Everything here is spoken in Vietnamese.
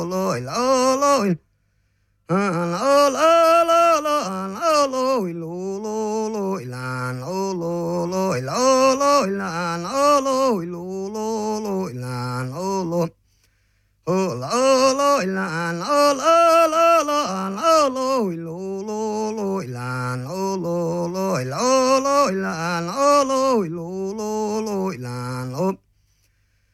lôi lô lôi lô lô lô lô lôi lô lô lôi là lô lô lôi lô lôi là lô lôi lô lô lôi là lô lô lô lôi là lô lô lô lô lôi lô lô lôi là lô lô lôi lô lôi là